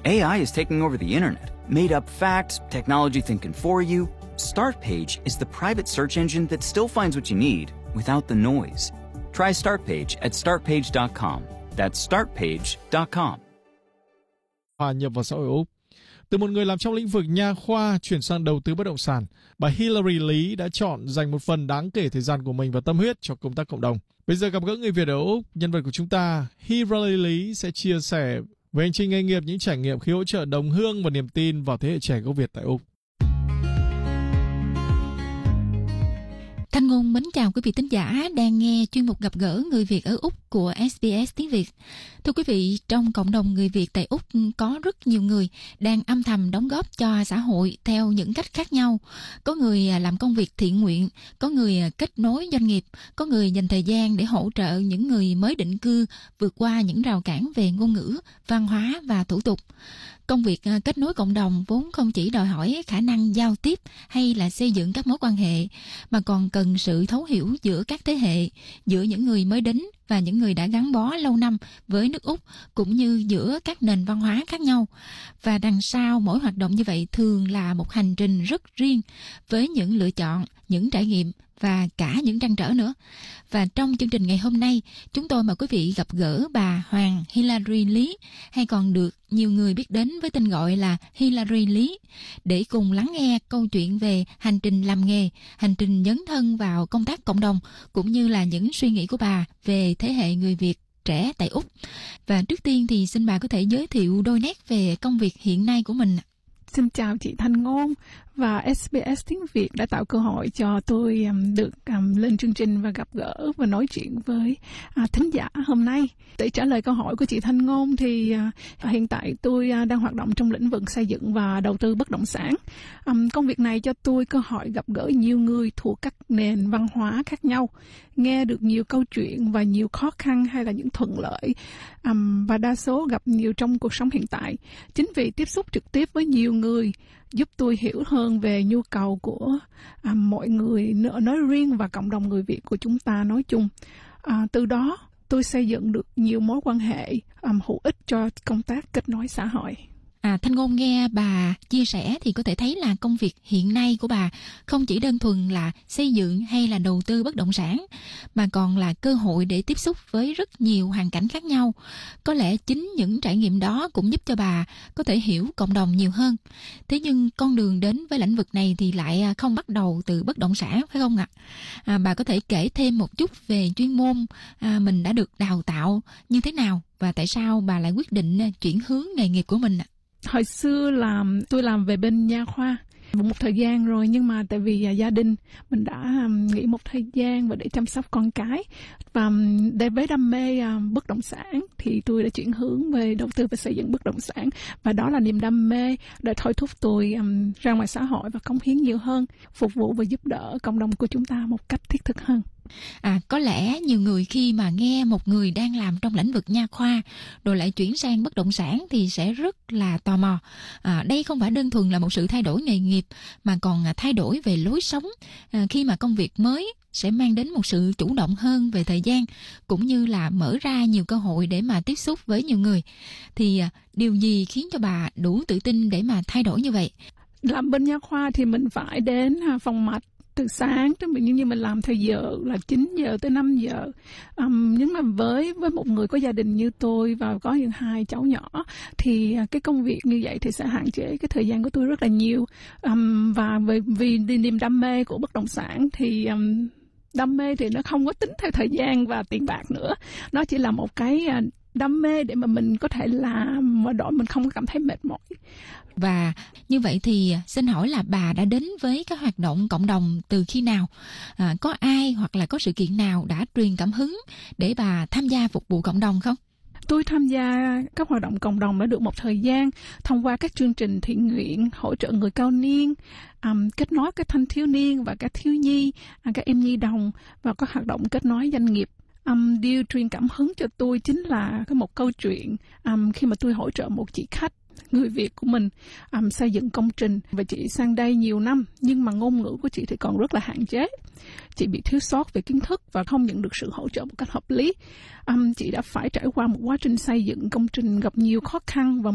AI is taking over the internet. Made up facts, technology thinking for you. Startpage is the private search engine that still finds what you need without the noise. Try Startpage at startpage.com. That's startpage.com. Hòa nhập vào xã hội Úc. Từ một người làm trong lĩnh vực nha khoa chuyển sang đầu tư bất động sản, bà Hillary Lý đã chọn dành một phần đáng kể thời gian của mình và tâm huyết cho công tác cộng đồng. Bây giờ gặp gỡ người Việt ở Úc, nhân vật của chúng ta, Hillary Lý sẽ chia sẻ về hành trình nghề nghiệp, những trải nghiệm khi hỗ trợ đồng hương và niềm tin vào thế hệ trẻ gốc Việt tại Úc. Thanh Ngôn mến chào quý vị thính giả đang nghe chuyên mục gặp gỡ người Việt ở Úc của SBS tiếng Việt. Thưa quý vị, trong cộng đồng người Việt tại Úc có rất nhiều người đang âm thầm đóng góp cho xã hội theo những cách khác nhau. Có người làm công việc thiện nguyện, có người kết nối doanh nghiệp, có người dành thời gian để hỗ trợ những người mới định cư vượt qua những rào cản về ngôn ngữ, văn hóa và thủ tục. Công việc kết nối cộng đồng vốn không chỉ đòi hỏi khả năng giao tiếp hay là xây dựng các mối quan hệ, mà còn cần sự thấu hiểu giữa các thế hệ, giữa những người mới đến và những người đã gắn bó lâu năm với nước Úc, cũng như giữa các nền văn hóa khác nhau. Và đằng sau mỗi hoạt động như vậy thường là một hành trình rất riêng, với những lựa chọn, những trải nghiệm và cả những trăn trở nữa. Và trong chương trình ngày hôm nay, chúng tôi mời quý vị gặp gỡ bà Hoàng Hillary Lý, hay còn được nhiều người biết đến với tên gọi là Hillary Lý, để cùng lắng nghe câu chuyện về hành trình làm nghề, hành trình dấn thân vào công tác cộng đồng, cũng như là những suy nghĩ của bà về thế hệ người Việt trẻ tại Úc. Và trước tiên thì xin bà có thể giới thiệu đôi nét về công việc hiện nay của mình. Xin chào chị Thanh Ngôn và SBS tiếng Việt đã tạo cơ hội cho tôi được lên chương trình và gặp gỡ và nói chuyện với thính giả hôm nay. Để trả lời câu hỏi của chị Thanh Ngôn thì hiện tại tôi đang hoạt động trong lĩnh vực xây dựng và đầu tư bất động sản. Công việc này cho tôi cơ hội gặp gỡ nhiều người thuộc các nền văn hóa khác nhau, nghe được nhiều câu chuyện và nhiều khó khăn hay là những thuận lợi, và đa số gặp nhiều trong cuộc sống hiện tại. Chính vì tiếp xúc trực tiếp với nhiều người giúp tôi hiểu hơn về nhu cầu của mọi người nói riêng và cộng đồng người Việt của chúng ta nói chung. Từ đó tôi xây dựng được nhiều mối quan hệ hữu ích cho công tác kết nối xã hội. Thanh Ngôn nghe bà chia sẻ thì có thể thấy là công việc hiện nay của bà không chỉ đơn thuần là xây dựng hay là đầu tư bất động sản, mà còn là cơ hội để tiếp xúc với rất nhiều hoàn cảnh khác nhau. Có lẽ chính những trải nghiệm đó cũng giúp cho bà có thể hiểu cộng đồng nhiều hơn. Thế nhưng con đường đến với lĩnh vực này thì lại không bắt đầu từ bất động sản, phải không ạ? Bà có thể kể thêm một chút về chuyên môn mình đã được đào tạo như thế nào, và tại sao bà lại quyết định chuyển hướng nghề nghiệp của mình ạ? Hồi xưa tôi làm về bên nha khoa một thời gian rồi, nhưng mà tại vì gia đình mình đã nghỉ một thời gian và để chăm sóc con cái, và với đam mê bất động sản thì tôi đã chuyển hướng về đầu tư và xây dựng bất động sản, và đó là niềm đam mê đã thôi thúc tôi ra ngoài xã hội và cống hiến nhiều hơn, phục vụ và giúp đỡ cộng đồng của chúng ta một cách thiết thực hơn. Có lẽ nhiều người khi mà nghe một người đang làm trong lĩnh vực nha khoa rồi lại chuyển sang bất động sản thì sẽ rất là tò mò. Đây không phải đơn thuần là một sự thay đổi nghề nghiệp, mà còn thay đổi về lối sống, khi mà công việc mới sẽ mang đến một sự chủ động hơn về thời gian, cũng như là mở ra nhiều cơ hội để mà tiếp xúc với nhiều người. Thì điều gì khiến cho bà đủ tự tin để mà thay đổi như vậy? Làm bên nha khoa thì mình phải đến phòng mạch từ sáng, như mình làm theo giờ là 9 giờ tới 5 giờ. Nhưng mà với một người có gia đình như tôi và có những 2 cháu nhỏ thì cái công việc như vậy thì sẽ hạn chế cái thời gian của tôi rất là nhiều. Và vì niềm đam mê của bất động sản thì đam mê thì nó không có tính theo thời gian và tiền bạc nữa. Nó chỉ là một cái đam mê để mà mình có thể làm và đổi mình không có cảm thấy mệt mỏi. Và như vậy thì xin hỏi là bà đã đến với các hoạt động cộng đồng từ khi nào? Có ai hoặc là có sự kiện nào đã truyền cảm hứng để bà tham gia phục vụ cộng đồng không? Tôi tham gia các hoạt động cộng đồng đã được một thời gian thông qua các chương trình thiện nguyện, hỗ trợ người cao niên, kết nối các thanh thiếu niên và các thiếu nhi, các em nhi đồng, và có hoạt động kết nối doanh nghiệp. Điều truyền cảm hứng cho tôi chính là có một câu chuyện khi mà tôi hỗ trợ một chị khách người Việt của mình xây dựng công trình, và chị sang đây nhiều năm nhưng mà ngôn ngữ của chị thì còn rất là hạn chế. Chị bị thiếu sót về kiến thức và không nhận được sự hỗ trợ một cách hợp lý. Chị đã phải trải qua một quá trình xây dựng công trình gặp nhiều khó khăn, và